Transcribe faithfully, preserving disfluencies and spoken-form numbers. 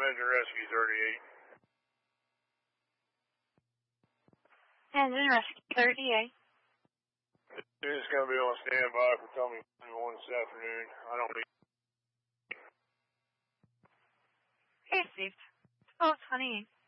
Engine Rescue thirty-eight. Engine Rescue thirty-eight. It's going to be on standby for Tommy one this afternoon. I don't need... Received. twelve twenty-eight.